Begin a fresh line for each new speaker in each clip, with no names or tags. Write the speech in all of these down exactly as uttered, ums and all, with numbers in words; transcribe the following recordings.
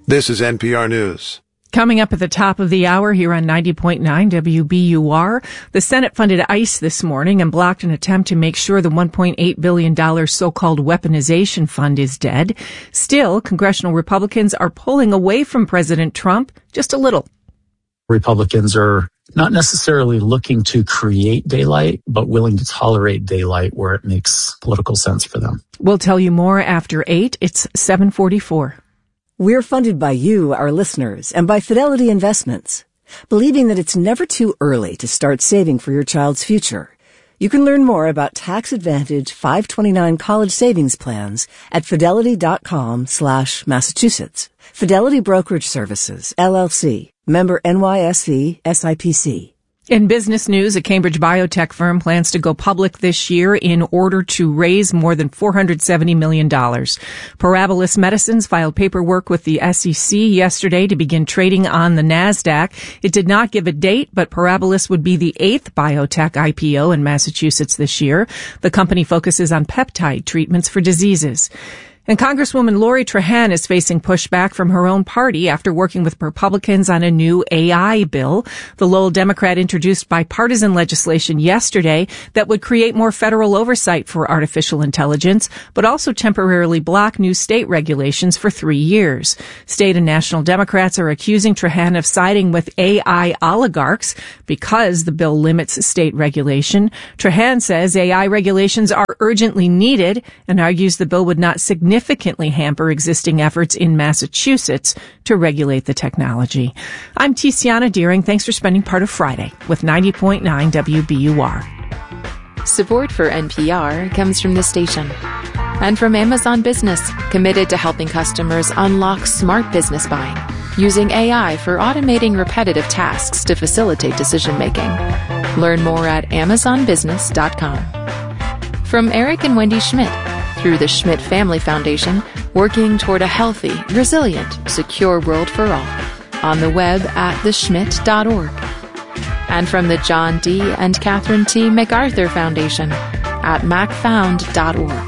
This is N P R News.
Coming up at the top of the hour here on ninety point nine W B U R, the Senate funded ICE this morning and blocked an attempt to make sure the one point eight billion dollars so-called weaponization fund is dead. Still, congressional Republicans are pulling away from President Trump just a little.
Republicans are not necessarily looking to create daylight, but willing to tolerate daylight where it makes political sense for them.
We'll tell you more after eight. It's seven forty-four.
We're funded by you, our listeners, and by Fidelity Investments, believing that it's never too early to start saving for your child's future. You can learn more about tax advantage five twenty-nine college savings plans at fidelity.com slash Massachusetts. Fidelity Brokerage Services, L L C, member N Y S E, S I P C.
In business news, a Cambridge biotech firm plans to go public this year in order to raise more than four hundred seventy million dollars. Parabilis Medicines filed paperwork with the S E C yesterday to begin trading on the NASDAQ. It did not give a date, but Parabilis would be the eighth biotech I P O in Massachusetts this year. The company focuses on peptide treatments for diseases. And Congresswoman Lori Trahan is facing pushback from her own party after working with Republicans on a new A I bill. The Lowell Democrat introduced bipartisan legislation yesterday that would create more federal oversight for artificial intelligence, but also temporarily block new state regulations for three years. State and national Democrats are accusing Trahan of siding with A I oligarchs because the bill limits state regulation. Trahan says A I regulations are urgently needed and argues the bill would not significantly significantly hamper existing efforts in Massachusetts to regulate the technology. I'm Tiziana Deering. Thanks for spending part of Friday with ninety point nine W B U R.
Support for N P R comes from this station and from Amazon Business, committed to helping customers unlock smart business buying using A I for automating repetitive tasks to facilitate decision-making. Learn more at amazon business dot com. From Eric and Wendy Schmidt, through the Schmidt Family Foundation, working toward a healthy, resilient, secure world for all. On the web at the schmidt dot org. And from the John D. and Catherine T. MacArthur Foundation at mac found dot org.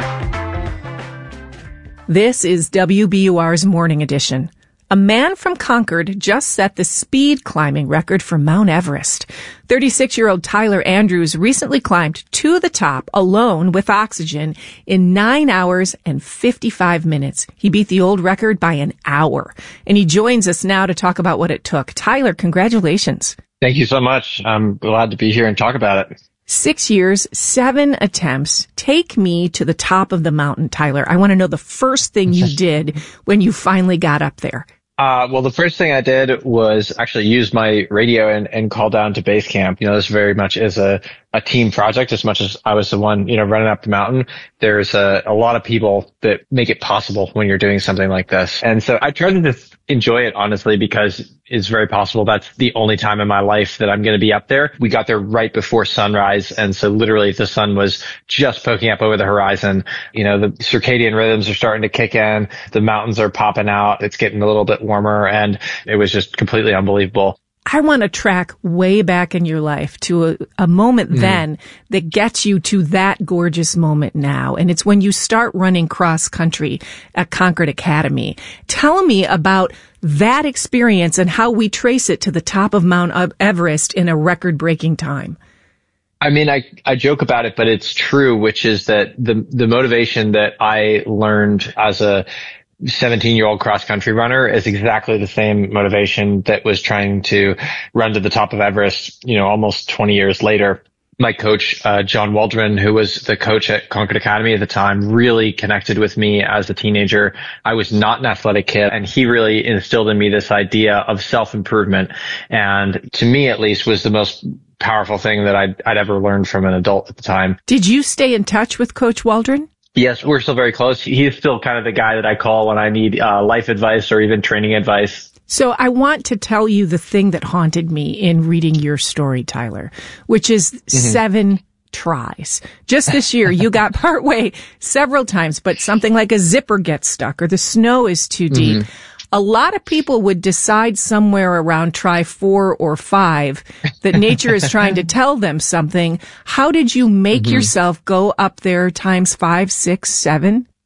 This is W B U R's Morning Edition. A man from Concord just set the speed climbing record for Mount Everest. thirty-six-year-old Tyler Andrews recently climbed to the top alone with oxygen in nine hours and fifty-five minutes. He beat the old record by an hour. And he joins us now to talk about what it took. Tyler, congratulations.
Thank you so much. I'm glad to be here and talk about it.
Six years, seven attempts. Take me to the top of the mountain, Tyler. I want to know the first thing you did when you finally got up there.
Uh, well, the first thing I did was actually use my radio and, and call down to base camp. You know, this very much is a, a team project as much as I was the one, you know, running up the mountain. There's a, a lot of people that make it possible when you're doing something like this. And so I tried to just enjoy it, honestly, because it's very possible that's the only time in my life that I'm going to be up there. We got there right before sunrise. And so literally the sun was just poking up over the horizon. You know, the circadian rhythms are starting to kick in. The mountains are popping out. It's getting a little bit warmer, and it was just completely unbelievable.
I want to track way back in your life to a, a moment mm. then that gets you to that gorgeous moment now. And it's when you start running cross country at Concord Academy. Tell me about that experience and how we trace it to the top of Mount Everest in a record-breaking time.
I mean, I, I joke about it, but it's true, which is that the, the motivation that I learned as a seventeen-year-old cross-country runner is exactly the same motivation that was trying to run to the top of Everest, you know, almost twenty years later. My coach, uh, John Waldron, who was the coach at Concord Academy at the time, really connected with me as a teenager. I was not an athletic kid, and he really instilled in me this idea of self-improvement. And to me, at least, was the most powerful thing that I'd, I'd ever learned from an adult at the time.
Did you stay in touch with Coach Waldron?
Yes, we're still very close. He's still kind of the guy that I call when I need uh, life advice or even training advice.
So I want to tell you the thing that haunted me in reading your story, Tyler, which is mm-hmm. seven tries. Just this year, you got partway several times, but something like a zipper gets stuck or the snow is too deep. Mm-hmm. A lot of people would decide somewhere around try four or five that nature is trying to tell them something. How did you make mm-hmm. yourself go up there times five, six, seven?
I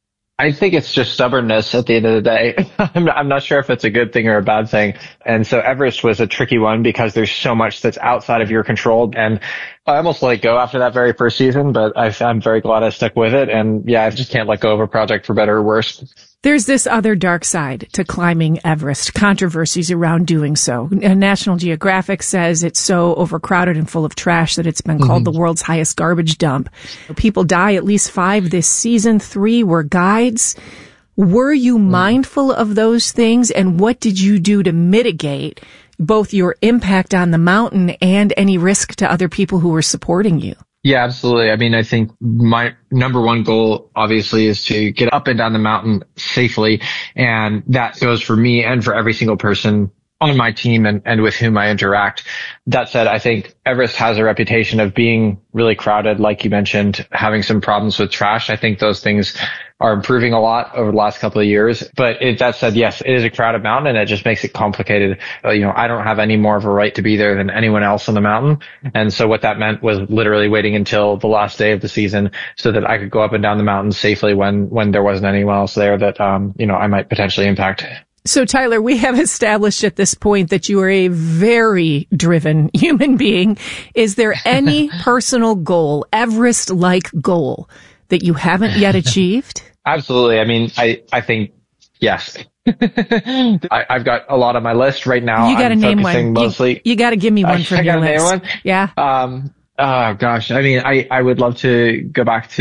I think it's just stubbornness at the end of the day. I'm, not, I'm not sure if it's a good thing or a bad thing. And so Everest was a tricky one because there's so much that's outside of your control. And I almost let go after that very first season, but I, I'm very glad I stuck with it. And yeah, I just can't let go of a project for better or worse.
There's this other dark side to climbing Everest, controversies around doing so. National Geographic says it's so overcrowded and full of trash that it's been mm-hmm. called the world's highest garbage dump. People die, at least five this season. Three were guides. Were you mm. mindful of those things, and what did you do to mitigate both your impact on the mountain and any risk to other people who were supporting you?
Yeah, absolutely. I mean, I think my number one goal, obviously, is to get up and down the mountain safely. And that goes for me and for every single person on my team and, and with whom I interact. That said, I think Everest has a reputation of being really crowded, like you mentioned, having some problems with trash. I think those things are improving a lot over the last couple of years. But it, that said, yes, it is a crowded mountain, and it just makes it complicated. Uh, you know, I don't have any more of a right to be there than anyone else on the mountain. And so what that meant was literally waiting until the last day of the season so that I could go up and down the mountain safely when, when there wasn't anyone else there that, um, you know, I might potentially impact.
So, Tyler, we have established at this point that you are a very driven human being. Is there any personal goal, Everest-like goal, that you haven't yet achieved?
Absolutely. I mean, I, I think, yes. I, I've got a lot on my list right now.
You got to name one.
Mostly,
you you got to give me one
uh,
from
I
your
gotta
list.
Name one?
Yeah.
Um, oh, gosh. I mean, I, I would love to go back to